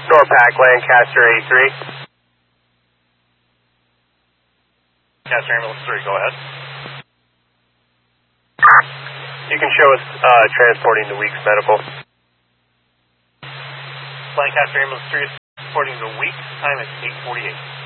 NORPAC, Lancaster 83. Lancaster Ambulance 3, go ahead. You can show us transporting to Weeks Medical. Lancaster Ambulance 3 is transporting to Weeks, time is 8:48.